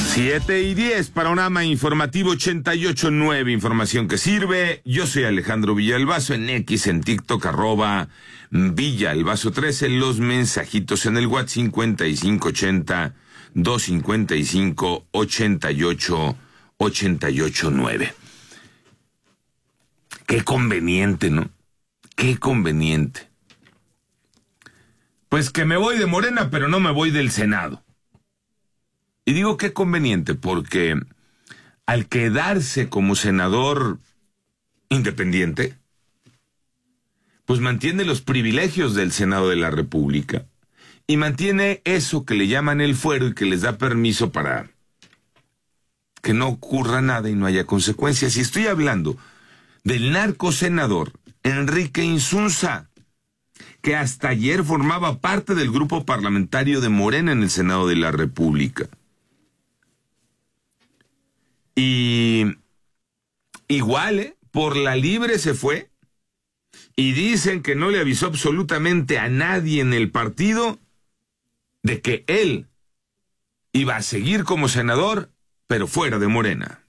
7:10, Panorama Informativo 88.9, información que sirve. Yo soy Alejandro Villalbazo, en X, en TikTok, @Villalbazo13, los mensajitos en el WhatsApp 5580-255-8889. Qué conveniente, ¿no? Qué conveniente. Pues que me voy de Morena, pero no me voy del Senado. Y digo qué conveniente porque al quedarse como senador independiente, pues mantiene los privilegios del Senado de la República y mantiene eso que le llaman el fuero y que les da permiso para que no ocurra nada y no haya consecuencias. Y estoy hablando del narcosenador Enrique Insunza, que hasta ayer formaba parte del grupo parlamentario de Morena en el Senado de la República. Y igual, por la libre se fue, y dicen que no le avisó absolutamente a nadie en el partido de que él iba a seguir como senador, pero fuera de Morena.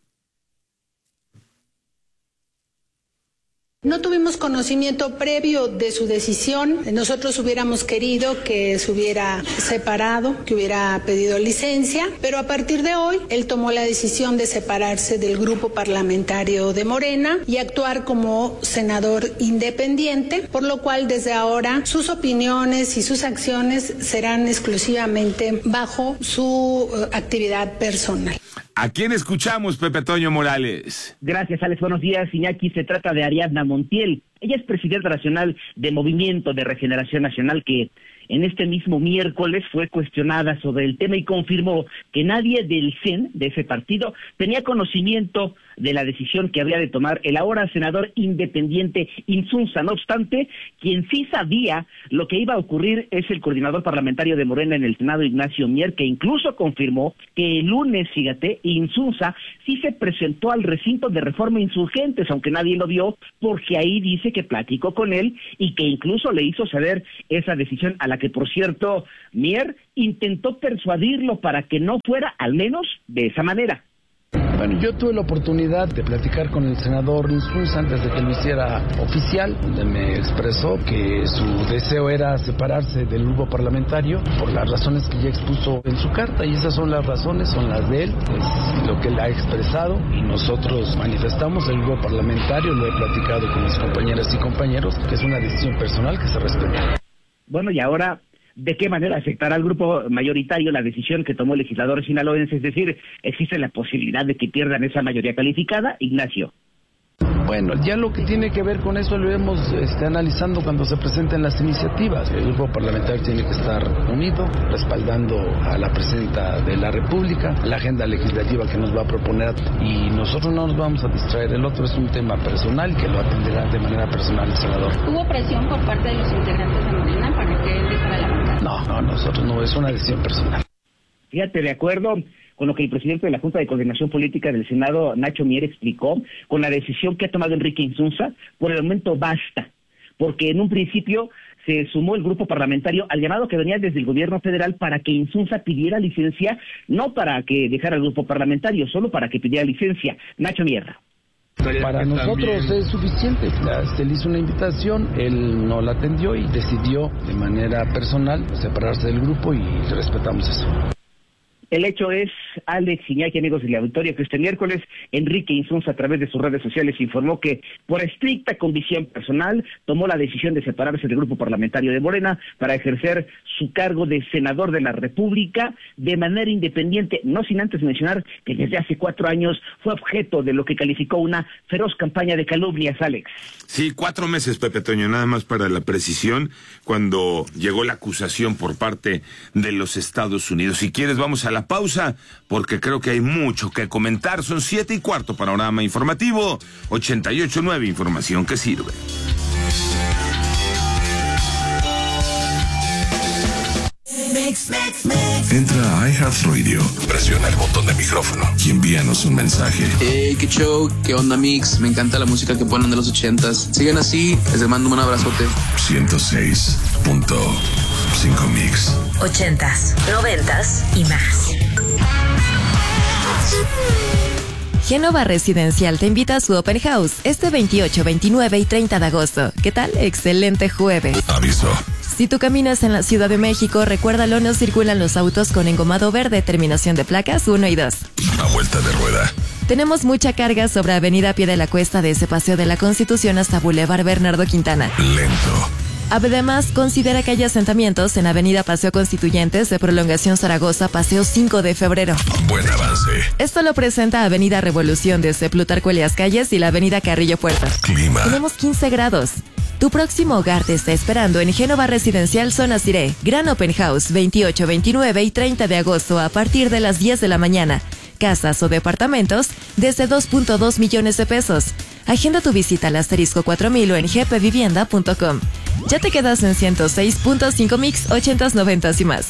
No tuvimos conocimiento previo de su decisión. Nosotros hubiéramos querido que se hubiera separado, que hubiera pedido licencia, pero a partir de hoy él tomó la decisión de separarse del grupo parlamentario de Morena y actuar como senador independiente, por lo cual desde ahora sus opiniones y sus acciones serán exclusivamente bajo su actividad personal. ¿A quién escuchamos, Pepe Toño Morales? Gracias, Alex. Buenos días, Iñaki. Se trata de Ariadna Montiel. Ella es presidenta nacional de Movimiento de Regeneración Nacional, que en este mismo miércoles fue cuestionada sobre el tema y confirmó que nadie del CEN, de ese partido, tenía conocimiento de la decisión que habría de tomar el ahora senador independiente Insunza. No obstante, quien sí sabía lo que iba a ocurrir es el coordinador parlamentario de Morena en el Senado, Ignacio Mier, que incluso confirmó que el lunes, fíjate, Insunza sí se presentó al recinto de Reforma Insurgentes, aunque nadie lo vio, porque ahí dice que platicó con él y que incluso le hizo saber esa decisión, a la que, por cierto, Mier intentó persuadirlo para que no fuera, al menos de esa manera. Bueno, yo tuve la oportunidad de platicar con el senador Insunza antes de que lo hiciera oficial, donde me expresó que su deseo era separarse del grupo parlamentario por las razones que ya expuso en su carta, y esas son las razones, son las de él, es lo que él ha expresado, y nosotros manifestamos el grupo parlamentario, lo he platicado con mis compañeras y compañeros, que es una decisión personal que se respeta. Bueno, y ahora, ¿de qué manera afectará al grupo mayoritario la decisión que tomó el legislador sinaloense? Es decir, ¿existe la posibilidad de que pierdan esa mayoría calificada, Ignacio? Bueno, ya lo que tiene que ver con eso lo iremos analizando cuando se presenten las iniciativas. El grupo parlamentario tiene que estar unido, respaldando a la presidenta de la República, la agenda legislativa que nos va a proponer, y nosotros no nos vamos a distraer. El otro es un tema personal que lo atenderá de manera personal el senador. ¿Hubo presión por parte de los integrantes de Morena para que él dejara la bancada? No, nosotros no, es una decisión personal. Fíjate, de acuerdo con lo que el presidente de la Junta de Coordinación Política del Senado, Nacho Mier, explicó, con la decisión que ha tomado Enrique Insunza, por el momento basta, porque en un principio se sumó el grupo parlamentario al llamado que venía desde el gobierno federal para que Insunza pidiera licencia, no para que dejara el grupo parlamentario, solo para que pidiera licencia. Nacho Mier. Para nosotros es suficiente. Se le hizo una invitación, él no la atendió y decidió de manera personal separarse del grupo, y respetamos eso. El hecho es, Alex, Iñaki, amigos del auditorio, que este miércoles Enrique Insunza, a través de sus redes sociales, informó que por estricta convicción personal tomó la decisión de separarse del grupo parlamentario de Morena para ejercer su cargo de senador de la República de manera independiente, no sin antes mencionar que desde hace 4 años fue objeto de lo que calificó una feroz campaña de calumnias, Alex. Sí, 4 meses, Pepe Toño, nada más para la precisión, cuando llegó la acusación por parte de los Estados Unidos. Si quieres, vamos a la pausa, porque creo que hay mucho que comentar. Son 7:15, Panorama Informativo 88.9, información que sirve. Entra a iHeartRadio, presiona el botón de micrófono y envíanos un mensaje. Hey, qué show, qué onda, Mix. Me encanta la música que ponen de los 80s. Sigan así, les mando un abrazote. 106.5 Mix. 80s, 90s y más. Génova Residencial te invita a su Open House este 28, 29 y 30 de agosto. ¿Qué tal? Excelente jueves. Aviso. Si tú caminas en la Ciudad de México, recuérdalo, no circulan los autos con engomado verde, terminación de placas 1 y 2. A vuelta de rueda. Tenemos mucha carga sobre Avenida Pie de la Cuesta desde Paseo de la Constitución hasta Boulevard Bernardo Quintana. Lento. Además, considera que hay asentamientos en Avenida Paseo Constituyentes de Prolongación Zaragoza, Paseo 5 de Febrero. Buen avance. Esto lo presenta Avenida Revolución desde Plutarco Elías Calles y la Avenida Carrillo Puerto. Clima. Tenemos 15 grados. Tu próximo hogar te está esperando en Génova Residencial Zona Ciré. Gran Open House, 28, 29 y 30 de agosto a partir de las 10 de la mañana. Casas o departamentos desde 2.2 millones de pesos. Agenda tu visita al asterisco 4000 o en gpvivienda.com. Ya te quedas en 106.5 mix, 80s, 90s y más.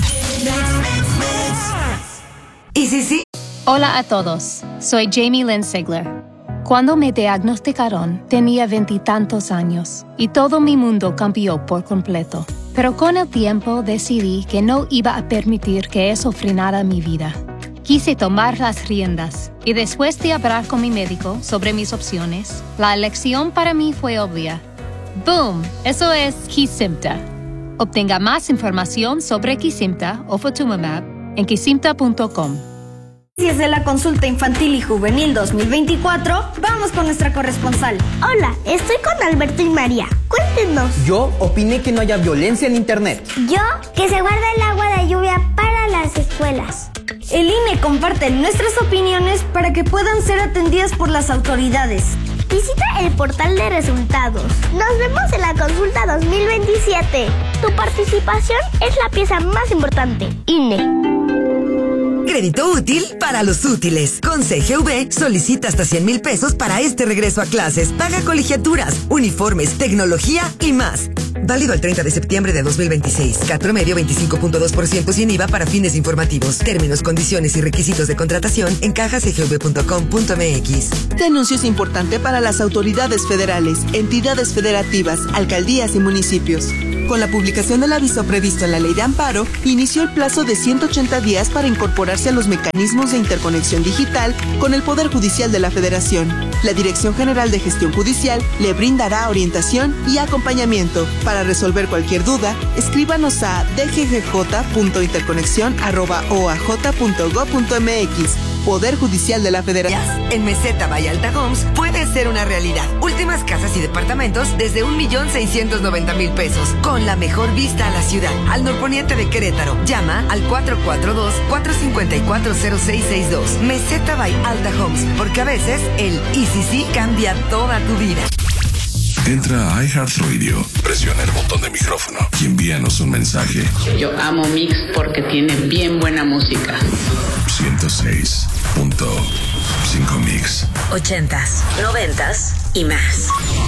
¿Y sí? Hola a todos, soy Jamie Lynn Sigler. Cuando me diagnosticaron, tenía 20 y tantos años y todo mi mundo cambió por completo. Pero con el tiempo decidí que no iba a permitir que eso frenara mi vida. Quise tomar las riendas y después de hablar con mi médico sobre mis opciones, la elección para mí fue obvia. ¡Boom! Eso es Kesimpta. Obtenga más información sobre Kesimpta o Ofatumumab en kesimpta.com. Desde la consulta infantil y juvenil 2024, vamos con nuestra corresponsal. Hola, estoy con Alberto y María. Cuéntenos. Yo opiné que no haya violencia en internet. Yo, que se guarda el agua de lluvia para las escuelas. El INE comparte nuestras opiniones para que puedan ser atendidas por las autoridades. Visita el portal de resultados. Nos vemos en la consulta 2027. Tu participación es la pieza más importante. INE. Crédito útil para los útiles. Con CGV solicita hasta 100,000 pesos para este regreso a clases. Paga colegiaturas, uniformes, tecnología y más. Válido al 30 de septiembre de 2026. CAT promedio 25.2% sin IVA para fines informativos. Términos, condiciones y requisitos de contratación en cajasgv.com.mx. Este anuncio es importante para las autoridades federales, entidades federativas, alcaldías y municipios. Con la publicación del aviso previsto en la Ley de Amparo, inició el plazo de 180 días para incorporarse a los mecanismos de interconexión digital con el Poder Judicial de la Federación. La Dirección General de Gestión Judicial le brindará orientación y acompañamiento. Para resolver cualquier duda, escríbanos a dggj.interconexión@oaj.gov.mx. Poder Judicial de la Federación. En Meseta Valle Alta Homes puede ser una realidad. Últimas casas y departamentos desde 1,690,000 pesos. Con la mejor vista a la ciudad. Al norponiente de Querétaro. Llama al 442-454-0662. Meseta Valle Alta Homes. Porque a veces el ECC cambia toda tu vida. Entra a iHeartRadio, presiona el botón de micrófono y envíanos un mensaje. Yo amo Mix porque tiene bien buena música. 106.5 Mix. 80s, 90s y más.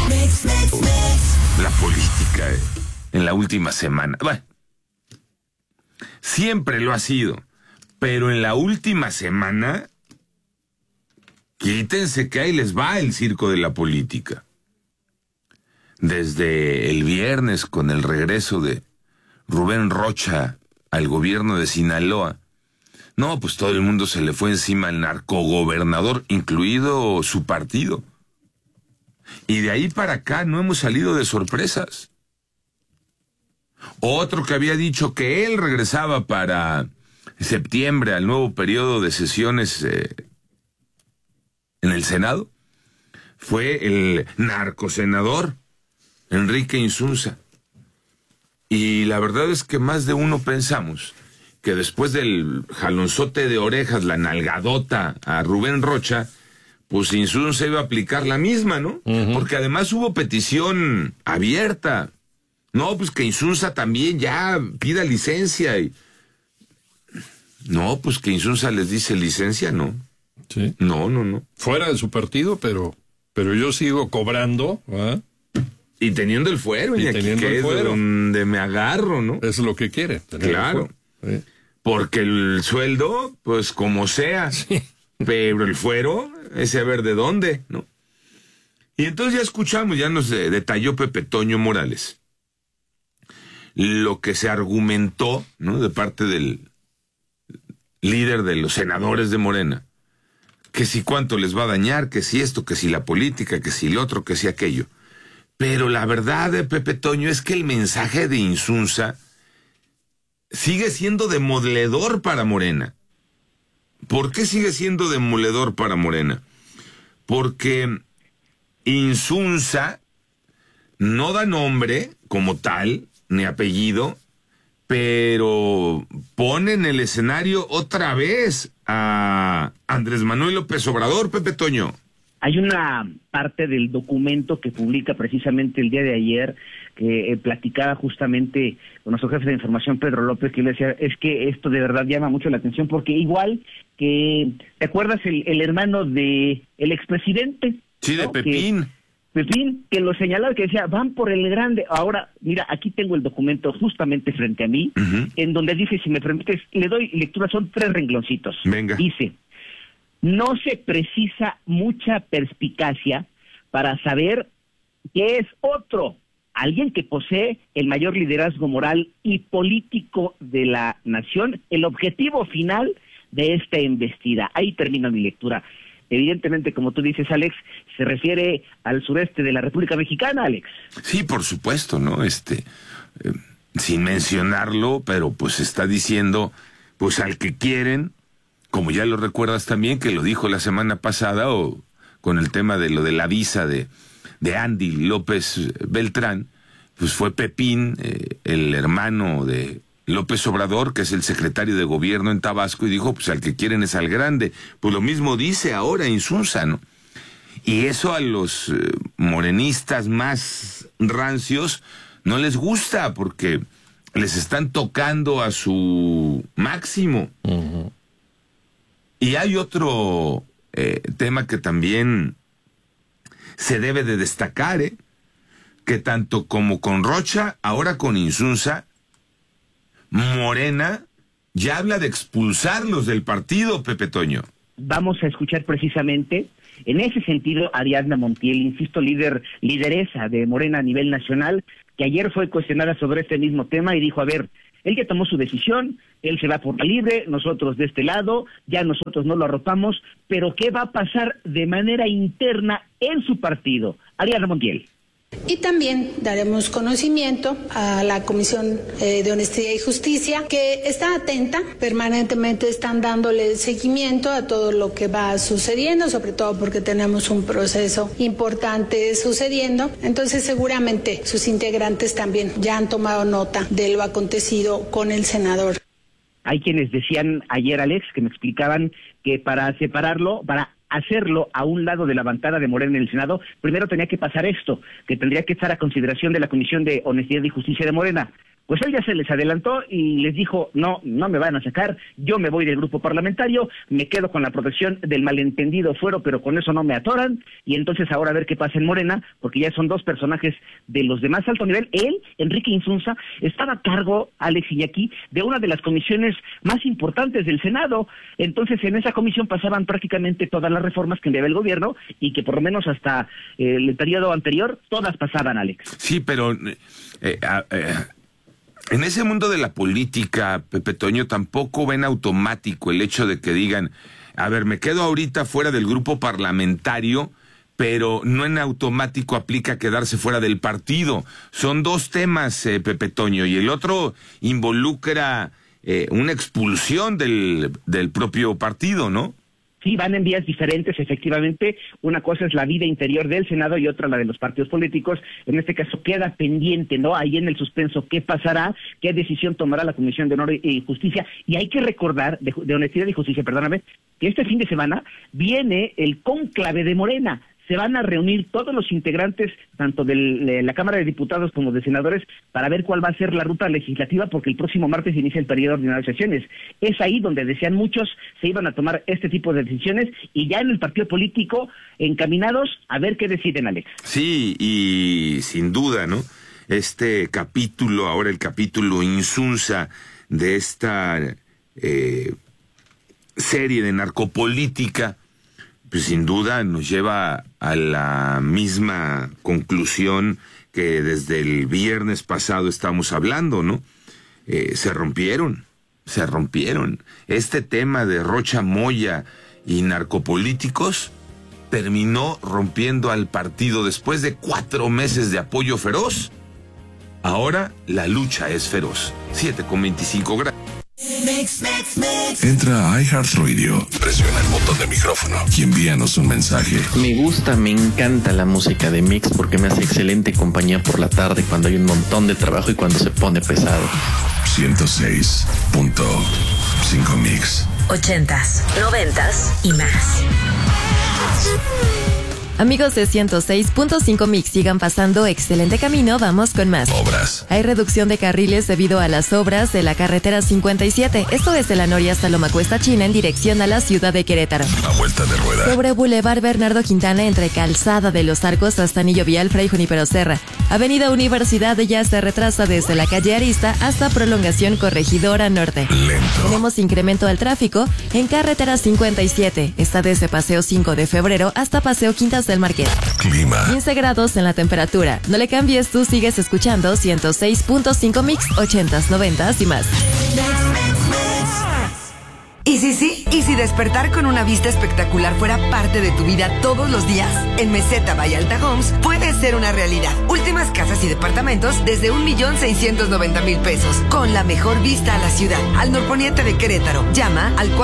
La política en la última semana. Bueno, siempre lo ha sido, pero en la última semana, quítense que ahí les va el circo de la política. Desde el viernes, con el regreso de Rubén Rocha al gobierno de Sinaloa, no, pues todo el mundo se le fue encima al narcogobernador, incluido su partido. Y de ahí para acá no hemos salido de sorpresas. Otro que había dicho que él regresaba para septiembre al nuevo periodo de sesiones en el Senado fue el narcosenador Enrique Insunza. Y la verdad es que más de uno pensamos que después del jalonzote de orejas, la nalgadota a Rubén Rocha, pues Insunza iba a aplicar la misma, ¿no? Porque además hubo petición abierta. No, pues que Insunza también ya pida licencia. No, pues que Insunza les dice licencia, no. Sí. No. Fuera de su partido, pero yo sigo cobrando, ¿verdad? Y teniendo el fuero, y aquí que es de donde me agarro, ¿no? Es lo que quiere. Claro. Sí. Porque el sueldo, pues como sea. Sí. Pero el fuero, ese a ver de dónde, ¿no? Y entonces ya escuchamos, ya nos detalló Pepe Toño Morales lo que se argumentó, ¿no? De parte del líder de los senadores de Morena, que si cuánto les va a dañar, que si esto, que si la política, que si lo otro, que si aquello. Pero la verdad, Pepe Toño, es que el mensaje de Insunza sigue siendo demoledor para Morena. ¿Por qué sigue siendo demoledor para Morena? Porque Insunza no da nombre como tal, ni apellido, pero pone en el escenario otra vez a Andrés Manuel López Obrador, Pepe Toño. Hay una parte del documento que publica precisamente el día de ayer, que platicaba justamente con nuestro jefe de información, Pedro López, que le decía, es que esto de verdad llama mucho la atención, porque igual que, ¿te acuerdas el hermano de el expresidente? Sí, ¿no? De Pepín. Pepín, que lo señalaba, que decía, van por el grande. Ahora, mira, aquí tengo el documento justamente frente a mí, en donde dice, si me permites, le doy lectura, son 3 rengloncitos. Venga. Dice, no se precisa mucha perspicacia para saber que es otro, alguien que posee el mayor liderazgo moral y político de la nación, el objetivo final de esta embestida. Ahí termina mi lectura. Evidentemente, como tú dices, Alex, se refiere al sureste de la República Mexicana, Alex. Sí, por supuesto, ¿no? Sin mencionarlo, pero pues está diciendo, pues al que quieren, como ya lo recuerdas también, que lo dijo la semana pasada, o con el tema de lo de la visa de Andy López Beltrán, pues fue Pepín, el hermano de López Obrador, que es el secretario de gobierno en Tabasco, y dijo, pues al que quieren es al grande. Pues lo mismo dice ahora Insunza, ¿no? Y eso a los morenistas más rancios no les gusta, porque les están tocando a su máximo. Y hay otro tema que también se debe de destacar, que tanto como con Rocha, ahora con Insunza, Morena ya habla de expulsarlos del partido, Pepe Toño. Vamos a escuchar precisamente, en ese sentido, a Ariadna Montiel, insisto, lideresa de Morena a nivel nacional, que ayer fue cuestionada sobre este mismo tema y dijo, a ver, él ya tomó su decisión, él se va por la libre, nosotros de este lado, ya nosotros no lo arropamos, pero ¿qué va a pasar de manera interna en su partido? Ariadna Montiel. Y también daremos conocimiento a la Comisión de Honestidad y Justicia, que está atenta, permanentemente están dándole seguimiento a todo lo que va sucediendo, sobre todo porque tenemos un proceso importante sucediendo. Entonces seguramente sus integrantes también ya han tomado nota de lo acontecido con el senador. Hay quienes decían ayer, Alex, que me explicaban que para separarlo, para hacerlo a un lado de la bancada de Morena en el Senado, primero tenía que pasar esto, que tendría que estar a consideración de la Comisión de Honestidad y Justicia de Morena. Pues él ya se les adelantó y les dijo, no me van a sacar, yo me voy del grupo parlamentario, me quedo con la protección del malentendido fuero, pero con eso no me atoran, y entonces ahora a ver qué pasa en Morena, porque ya son 2 personajes de los de más alto nivel. Él, Enrique Insunza, estaba a cargo, Alex Iñaki, de una de las comisiones más importantes del Senado. Entonces en esa comisión pasaban prácticamente todas las reformas que enviaba el gobierno, y que por lo menos hasta el periodo anterior, todas pasaban, Alex. Sí, pero en ese mundo de la política, Pepe Toño, tampoco ven automático el hecho de que digan, a ver, me quedo ahorita fuera del grupo parlamentario, pero no en automático aplica quedarse fuera del partido. Son 2 temas, Pepe Toño, y el otro involucra una expulsión del propio partido, ¿no? Sí, van en vías diferentes, efectivamente. Una cosa es la vida interior del Senado y otra la de los partidos políticos. En este caso queda pendiente, ¿no? Ahí en el suspenso, ¿qué pasará? ¿Qué decisión tomará la Comisión de Honor y Justicia? Y hay que recordar, de Honestidad y Justicia, perdóname, que este fin de semana viene el cónclave de Morena. Se van a reunir todos los integrantes, tanto de la Cámara de Diputados como de Senadores, para ver cuál va a ser la ruta legislativa, porque el próximo martes inicia el periodo ordinario de sesiones. Es ahí donde decían muchos se iban a tomar este tipo de decisiones, y ya en el partido político encaminados a ver qué deciden, Alex. Sí, y sin duda, ¿no? Este capítulo, ahora el capítulo Insunza de esta serie de narcopolítica, pues sin duda nos lleva a la misma conclusión que desde el viernes pasado estamos hablando, ¿no? Se rompieron. Este tema de Rocha Moya y narcopolíticos, terminó rompiendo al partido después de 4 meses de apoyo feroz. Ahora la lucha es feroz. 7:25 grados. Entra a iHeartRadio, presiona el botón de micrófono y envíanos un mensaje. Me encanta la música de Mix porque me hace excelente compañía por la tarde cuando hay un montón de trabajo y cuando se pone pesado. 106.5 Mix. 80s, 90s y más. Amigos de 106.5 Mix, sigan pasando excelente camino, vamos con más. Obras. Hay reducción de carriles debido a las obras de la carretera 57. Esto es de la Noria hasta Loma Cuesta China en dirección a la ciudad de Querétaro. A vuelta de rueda. Sobre Boulevard Bernardo Quintana entre Calzada de los Arcos hasta Anillo Vial Fray Junípero Serra. Avenida Universidad ya se retrasa desde la calle Arista hasta Prolongación Corregidora Norte. Lento. Tenemos incremento al tráfico en carretera 57. Está desde Paseo 5 de Febrero hasta Paseo Quintas del Marqués. Clima. 15 grados en la temperatura. No le cambies, tú sigues escuchando 106.5 Mix, 80s, 90s y más. ¿Y si despertar con una vista espectacular fuera parte de tu vida todos los días? En Meseta by Alta Homes puede ser una realidad. Últimas casas y departamentos desde 1,690,000 pesos, con la mejor vista a la ciudad. Al norponiente de Querétaro. Llama al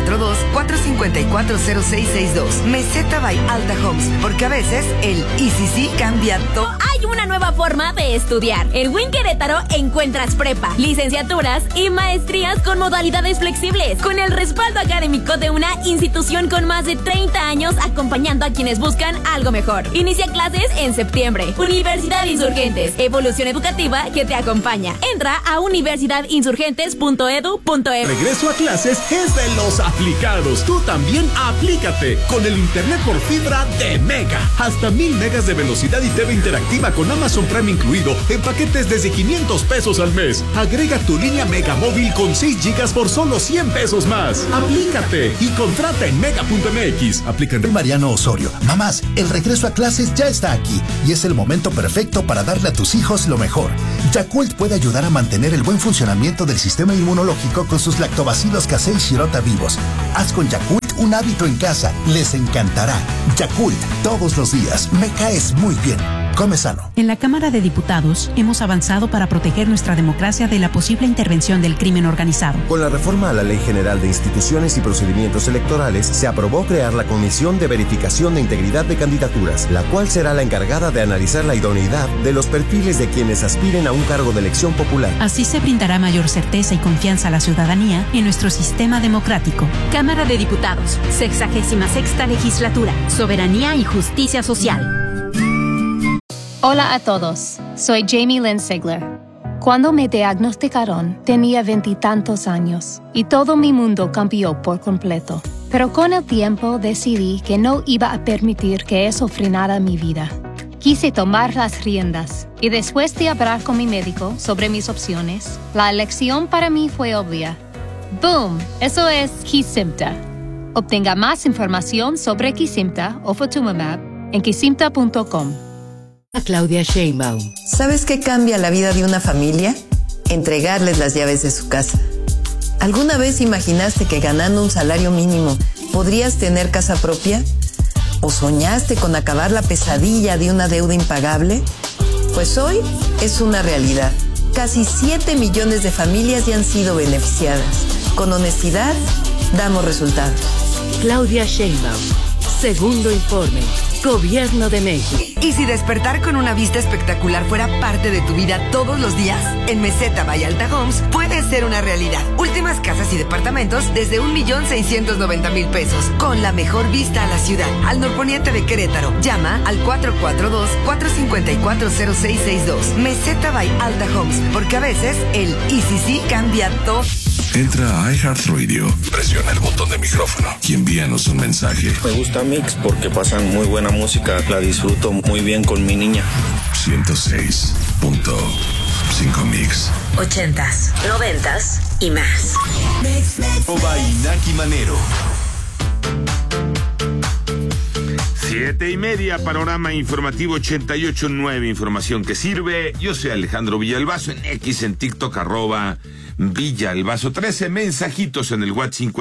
442-454-0662. Meseta by Alta Homes, porque a veces el ¿y si cambia todo? Hay una nueva forma de estudiar. En Win Querétaro encuentras prepa, licenciaturas y maestrías con modalidades flexibles, con el respaldo académico de una institución con más de 30 años acompañando a quienes buscan algo mejor. Inicia clases en septiembre. Universidad Insurgentes, evolución educativa que te acompaña. Entra a universidadinsurgentes.edu.mx. Regreso a clases es de los aplicados. Tú también aplícate con el internet por fibra de Mega. Hasta 1000 megas de velocidad y TV interactiva con Amazon Prime incluido en paquetes desde 500 pesos al mes. Agrega tu línea Mega móvil con 6 gigas por solo 100 pesos más. Aplícate y contrata en mega.mx. Aplica en Mariano Osorio. Mamás, el regreso a clases ya está aquí y es el momento perfecto para darle a tus hijos lo mejor. Yakult puede ayudar a mantener el buen funcionamiento del sistema inmunológico con sus lactobacilos casei shirota vivos. Haz con Yakult un hábito en casa. Les encantará. Yakult, todos los días. Me caes muy bien. Come sano. En la Cámara de Diputados hemos avanzado para proteger nuestra democracia de la posible intervención del crimen organizado. Con la reforma a la Ley General de Instituciones y Procedimientos Electorales, se aprobó crear la Comisión de Verificación de Integridad de Candidaturas, la cual será la encargada de analizar la idoneidad de los perfiles de quienes aspiren a un cargo de elección popular. Así se brindará mayor certeza y confianza a la ciudadanía en nuestro sistema democrático. Cámara de Diputados, 66ª Legislatura, Soberanía y Justicia Social. Hola a todos, soy Jamie Lynn Sigler. Cuando me diagnosticaron, tenía 20 y tantos años y todo mi mundo cambió por completo. Pero con el tiempo decidí que no iba a permitir que eso frenara mi vida. Quise tomar las riendas y después de hablar con mi médico sobre mis opciones, la elección para mí fue obvia. ¡Boom! Eso es Kesimpta. Obtenga más información sobre Kesimpta o Ofatumumab en kesimpta.com. Claudia Sheinbaum. ¿Sabes qué cambia la vida de una familia? Entregarles las llaves de su casa. ¿Alguna vez imaginaste que ganando un salario mínimo podrías tener casa propia? ¿O soñaste con acabar la pesadilla de una deuda impagable? Pues hoy es una realidad. Casi 7 millones de familias ya han sido beneficiadas. Con honestidad, damos resultados. Claudia Sheinbaum. Segundo informe. Gobierno de México. ¿Y si despertar con una vista espectacular fuera parte de tu vida todos los días? En Meseta by Alta Homes puede ser una realidad. Últimas casas y departamentos desde 1,690,000 pesos, con la mejor vista a la ciudad. Al norponiente de Querétaro. Llama al 442-454-0662. Meseta by Alta Homes, porque a veces el ¿y si cambia todo? Entra a iHeartRadio, presiona el botón de micrófono y envíanos un mensaje. Me gusta Mix porque pasan muy buena música, la disfruto muy bien con mi niña. 106.5 Mix. 80s, 90s y más. Inaki Manero. 7:30, panorama informativo 88.9, información que sirve. Yo soy Alejandro Villalbazo, en X, en TikTok, Villalbazo. 13 mensajitos en el WhatsApp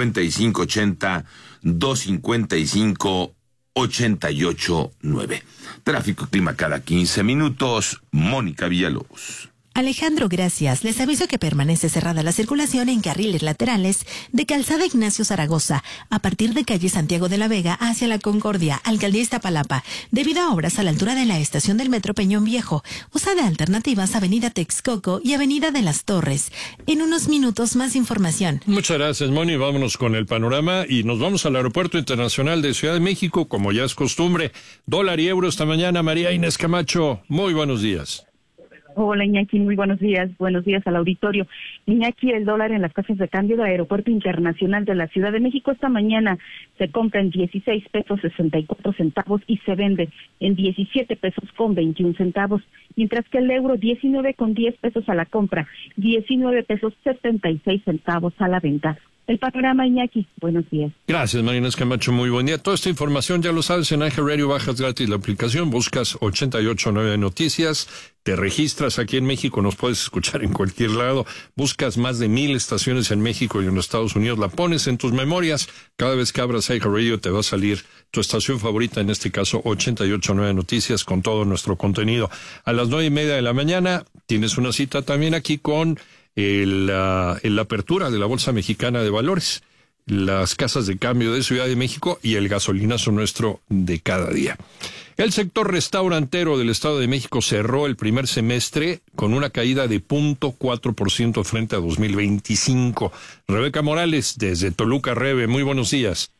5580-255-889. Tráfico y clima cada 15 minutos. Mónica Villalobos. Alejandro, gracias. Les aviso que permanece cerrada la circulación en carriles laterales de Calzada Ignacio Zaragoza, a partir de calle Santiago de la Vega hacia La Concordia, Alcaldía Iztapalapa, debido a obras a la altura de la estación del Metro Peñón Viejo. Usa de alternativas Avenida Texcoco y Avenida de las Torres. En unos minutos más información. Muchas gracias, Moni. Vámonos con el panorama y nos vamos al Aeropuerto Internacional de Ciudad de México, como ya es costumbre. Dólar y euro esta mañana. María Inés Camacho, muy buenos días. Hola, Iñaki, muy buenos días al auditorio. Iñaki, el dólar en las casas de cambio del Aeropuerto Internacional de la Ciudad de México esta mañana se compra en 16 pesos 64 centavos y se vende en 17 pesos con 21 centavos, mientras que el euro 19 con 10 pesos a la compra, 19 pesos 76 centavos a la venta. El panorama, Iñaki, buenos días. Gracias, María Inés Camacho, muy buen día. Toda esta información ya lo sabes en iHeartRadio, bajas gratis la aplicación, buscas 889 Noticias, te registras aquí en México, nos puedes escuchar en cualquier lado, buscas más de 1000 estaciones en México y en los Estados Unidos, la pones en tus memorias, cada vez que abras iHeartRadio te va a salir tu estación favorita, en este caso 889 Noticias, con todo nuestro contenido. A las 9:30 de la mañana tienes una cita también aquí con la apertura de la Bolsa Mexicana de Valores, las casas de cambio de Ciudad de México y el gasolinazo nuestro de cada día. El sector restaurantero del Estado de México cerró el primer semestre con una caída de 0.4% frente a 2025. Rebeca Morales, desde Toluca, Rebe, muy buenos días.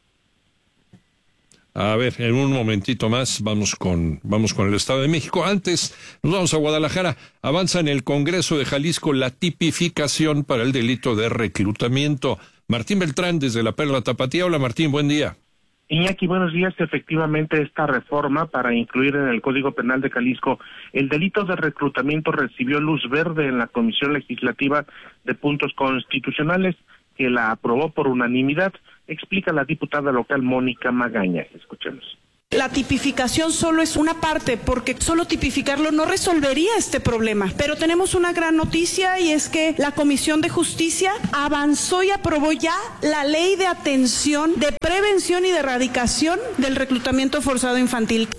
A ver, en un momentito más vamos con el Estado de México. Antes, nos vamos a Guadalajara. Avanza en el Congreso de Jalisco la tipificación para el delito de reclutamiento. Martín Beltrán, desde la Perla Tapatía. Hola, Martín, buen día. Iñaki, buenos días. Efectivamente, esta reforma para incluir en el Código Penal de Jalisco el delito de reclutamiento recibió luz verde en la Comisión Legislativa de Puntos Constitucionales, que la aprobó por unanimidad, explica la diputada local Mónica Magaña. Escuchemos. La tipificación solo es una parte, porque solo tipificarlo no resolvería este problema. Pero tenemos una gran noticia, y es que la Comisión de Justicia avanzó y aprobó ya la Ley de Atención, de Prevención y de Erradicación del Reclutamiento Forzado Infantil.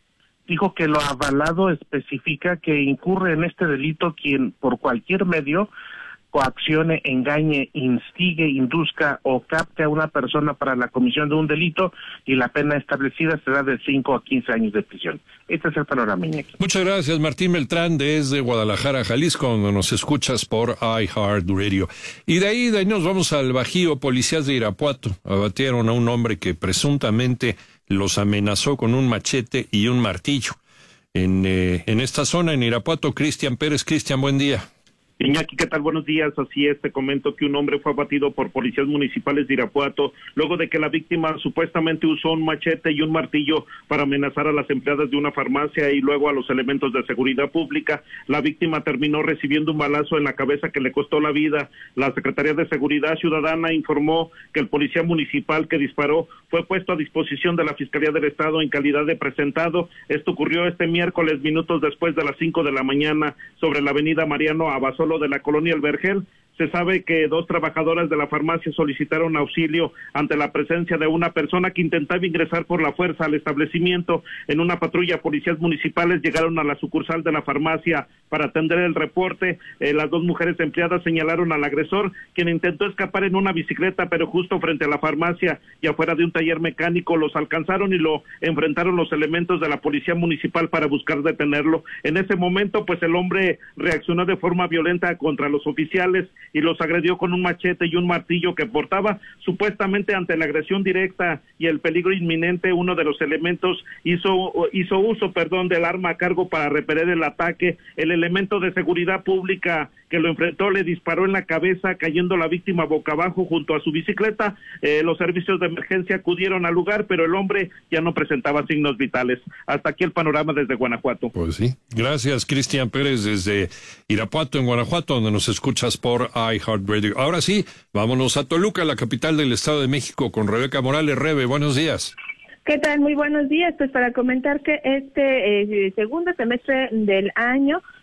Dijo que lo avalado especifica que incurre en este delito quien por cualquier medio coaccione, engañe, instigue, induzca o capte a una persona para la comisión de un delito, y la pena establecida será de 5 a 15 años de prisión. Este es el panorama, Iñaki. Muchas gracias, Martín Beltrán, desde Guadalajara, Jalisco, donde nos escuchas por iHeartRadio. Y de ahí nos vamos al Bajío. Policías de Irapuato abatieron a un hombre que presuntamente los amenazó con un machete y un martillo. En esta zona, en Irapuato, Cristian Pérez. Cristian, buen día. Iñaki, ¿qué tal? Buenos días. Así es, te comento que un hombre fue abatido por policías municipales de Irapuato luego de que la víctima supuestamente usó un machete y un martillo para amenazar a las empleadas de una farmacia y luego a los elementos de seguridad pública. La víctima terminó recibiendo un balazo en la cabeza que le costó la vida. La Secretaría de Seguridad Ciudadana informó que el policía municipal que disparó fue puesto a disposición de la Fiscalía del Estado en calidad de presentado. Esto ocurrió este miércoles, minutos después de las 5 de la mañana, sobre la avenida Mariano Abasolo de la colonia El Vergel. Se sabe que 2 trabajadoras de la farmacia solicitaron auxilio ante la presencia de una persona que intentaba ingresar por la fuerza al establecimiento. En una patrulla, policías municipales llegaron a la sucursal de la farmacia para atender el reporte. Las 2 mujeres empleadas señalaron al agresor, quien intentó escapar en una bicicleta, pero justo frente a la farmacia y afuera de un taller mecánico los alcanzaron y lo enfrentaron los elementos de la policía municipal para buscar detenerlo. En ese momento, pues el hombre reaccionó de forma violenta contra los oficiales y los agredió con un machete y un martillo que portaba. Supuestamente, ante la agresión directa y el peligro inminente, uno de los elementos hizo uso del arma a cargo para repeler el ataque. El elemento de seguridad pública que lo enfrentó le disparó en la cabeza, cayendo la víctima boca abajo junto a su bicicleta. Los servicios de emergencia acudieron al lugar, pero el hombre ya no presentaba signos vitales. Hasta aquí el panorama desde Guanajuato. Pues sí. Gracias, Cristian Pérez, desde Irapuato, en Guanajuato, donde nos escuchas por iHeartRadio. Ahora sí, vámonos a Toluca, la capital del Estado de México, con Rebeca Morales. Rebe, buenos días. ¿Qué tal? Muy buenos días. Pues para comentar que este segundo semestre del año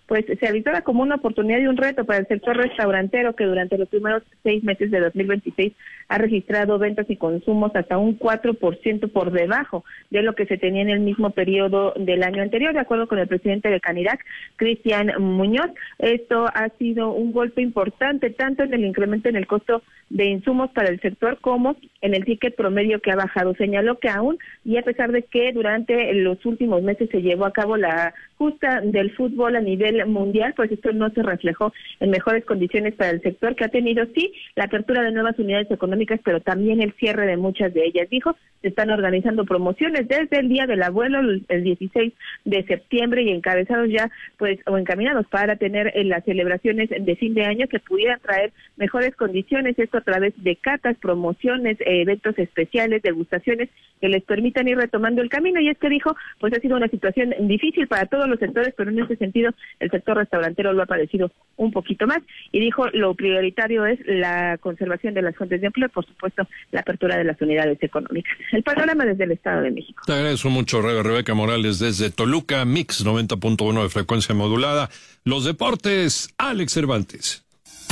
pues se avisora como una oportunidad y un reto para el sector restaurantero, que durante los primeros 6 meses de 2026 ha registrado ventas y consumos hasta un 4% por debajo de lo que se tenía en el mismo periodo del año anterior, de acuerdo con el presidente de Canirac, Cristian Muñoz. Esto ha sido un golpe importante, tanto en el incremento en el costo de insumos para el sector como en el ticket promedio, que ha bajado. Señaló que aún, y a pesar de que durante los últimos meses se llevó a cabo la justa del fútbol a nivel mundial, pues esto no se reflejó en mejores condiciones para el sector, que ha tenido sí la apertura de nuevas unidades económicas, pero también el cierre de muchas de ellas. Dijo, se están organizando promociones desde el Día del Abuelo, el 16 de septiembre, y encabezados ya, pues, o encaminados para tener las celebraciones de fin de año que pudieran traer mejores condiciones, esto a través de catas, promociones, eventos especiales, degustaciones que les permitan ir retomando el camino. Y es que dijo, pues ha sido una situación difícil para todos los sectores, pero en ese sentido el sector restaurantero lo ha padecido un poquito más, y dijo, lo prioritario es la conservación de las fuentes de empleo y, por supuesto, la apertura de las unidades económicas. El panorama desde el Estado de México. Te agradezco mucho, Rebeca Morales, desde Toluca, Mix 90.1 de frecuencia modulada. Los deportes, Alex Cervantes.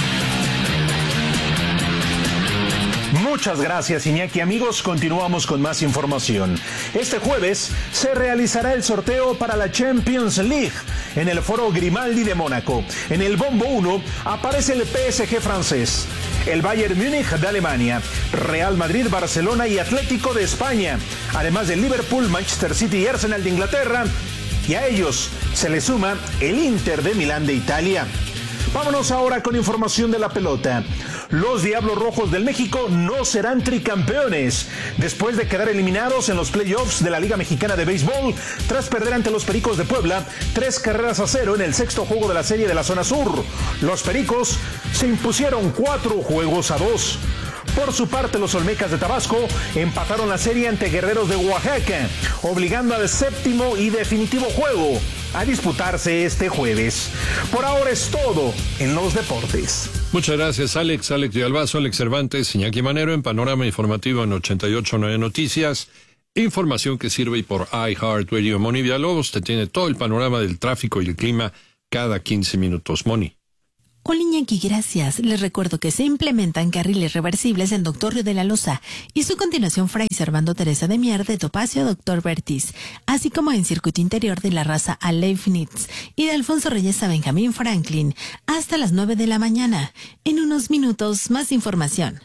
Muchas gracias, Iñaki. Amigos, continuamos con más información. Este jueves se realizará el sorteo para la Champions League en el Foro Grimaldi de Mónaco. En el bombo 1 aparece el PSG francés, el Bayern Múnich de Alemania, Real Madrid, Barcelona y Atlético de España, además de Liverpool, Manchester City y Arsenal de Inglaterra, y a ellos se le suma el Inter de Milán de Italia. Vámonos ahora con información de la pelota. Los Diablos Rojos del México no serán tricampeones después de quedar eliminados en los playoffs de la Liga Mexicana de Béisbol tras perder ante los Pericos de Puebla 3-0 en el sexto juego de la serie de la zona sur. Los Pericos se impusieron 4-2. Por su parte, los Olmecas de Tabasco empataron la serie ante Guerreros de Oaxaca, obligando al séptimo y definitivo juego a disputarse este jueves. Por ahora es todo en los deportes. Muchas gracias, Alex de Albazo, Alex Cervantes, Iñaki Manero en Panorama Informativo en 88.9 Noticias. Información que sirve por iHeartRadio. Moni Villalobos te tiene todo el panorama del tráfico y el clima cada 15 minutos. Moni. Hola, Iñaki, gracias. Les recuerdo que se implementan carriles reversibles en Doctor Río de la Loza y su continuación Fray Servando Teresa de Mier de Topacio Doctor Bertis, así como en circuito interior de la raza a Leibniz y de Alfonso Reyes a Benjamín Franklin hasta las 9 de la mañana. En unos minutos, más información.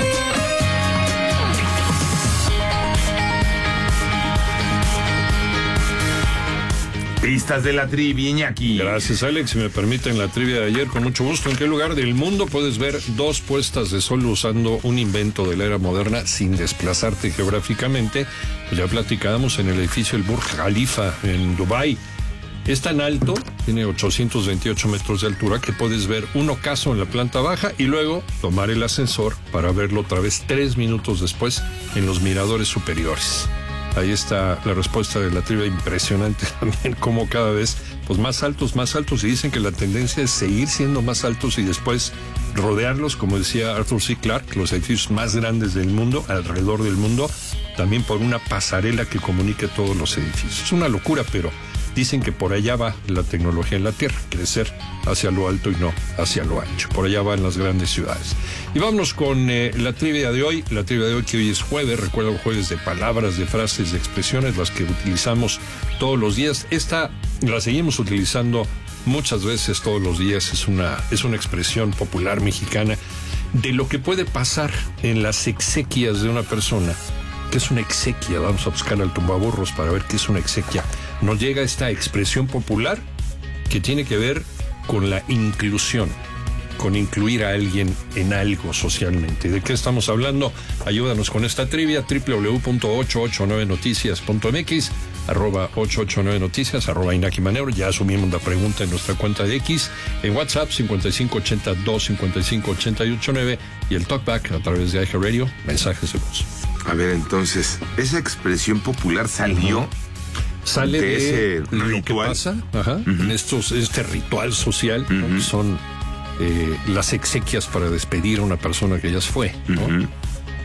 Pistas de la trivia, Iñaki. Gracias, Alex. Si me permiten la trivia de ayer, con mucho gusto. ¿En qué lugar del mundo puedes ver 2 puestas de sol usando un invento de la era moderna sin desplazarte geográficamente? Pues ya platicábamos en el edificio el Burj Khalifa en Dubái. Es tan alto, tiene 828 metros de altura, que puedes ver un ocaso en la planta baja y luego tomar el ascensor para verlo otra vez 3 minutos después en los miradores superiores. Ahí está la respuesta de la trivia, impresionante también, como cada vez pues más altos, y dicen que la tendencia es seguir siendo más altos y después rodearlos, como decía Arthur C. Clarke, los edificios más grandes del mundo, alrededor del mundo, también por una pasarela que comunique todos los edificios. Es una locura, pero dicen que por allá va la tecnología en la Tierra, crecer hacia lo alto y no hacia lo ancho. Por allá van las grandes ciudades. Y vámonos con la trivia de hoy. La trivia de hoy, que hoy es jueves, recuerda, jueves de palabras, de frases, de expresiones, las que utilizamos todos los días. Esta la seguimos utilizando muchas veces todos los días. Es una expresión popular mexicana de lo que puede pasar en las exequias de una persona. ¿Qué es una exequia? Vamos a buscar al tumbaburros para ver qué es una exequia. Nos llega esta expresión popular que tiene que ver con la inclusión, con incluir a alguien en algo socialmente. ¿De qué estamos hablando? Ayúdanos con esta trivia. www.889noticias.mx, @889noticias, @Iñaki Manero. Ya asumimos la pregunta en nuestra cuenta de X, en WhatsApp 5582-558889 y el talkback a través de iHeartRadio, mensajes de voz. A ver, entonces, esa expresión popular salió... Sale de ese lo que pasa en este ritual social, ¿no? Que son las exequias para despedir a una persona que ya se fue, ¿no?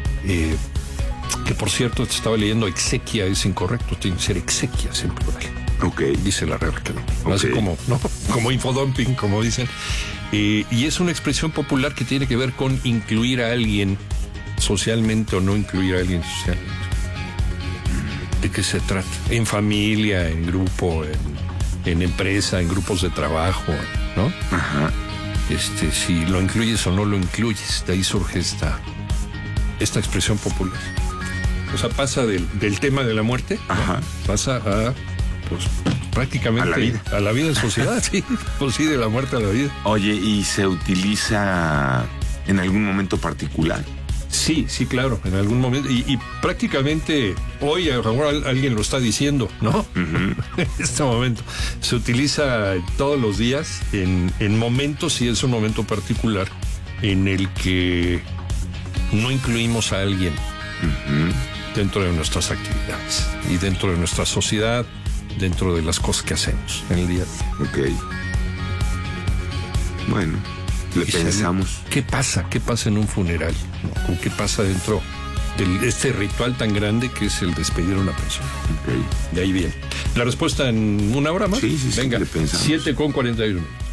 Que por cierto, te estaba leyendo, exequia es incorrecto, tiene que ser exequias en plural. Dice la Real Academia. Así como infodumping, como dicen. Y es una expresión popular que tiene que ver con incluir a alguien socialmente o no incluir a alguien socialmente. ¿De qué se trata? En familia, en grupo, en empresa, en grupos de trabajo, ¿no? Ajá. Si lo incluyes o no lo incluyes, de ahí surge esta expresión popular. O sea, pasa del tema de la muerte, ¿no? Pasa a, pues, prácticamente a la vida en sociedad, sí. Pues sí, de la muerte a la vida. Oye, ¿y se utiliza en algún momento particular? Sí, claro, en algún momento. Y prácticamente hoy alguien lo está diciendo, ¿no? En este momento. Se utiliza todos los días en momentos, y es un momento particular, en el que no incluimos a alguien dentro de nuestras actividades y dentro de nuestra sociedad, dentro de las cosas que hacemos en el día a día. Bueno, le pensamos. ¿Qué pasa? ¿Qué pasa en un funeral? ¿no? ¿Qué pasa dentro de este ritual tan grande que es el despedir a una persona? De ahí viene. La respuesta en una hora más. Sí, venga, le pensamos. 7:41.